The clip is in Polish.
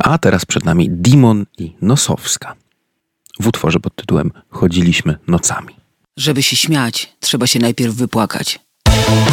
A teraz przed nami Dimon i Nosowska w utworze pod tytułem Chodziliśmy nocami. Żeby się śmiać, trzeba się najpierw wypłakać.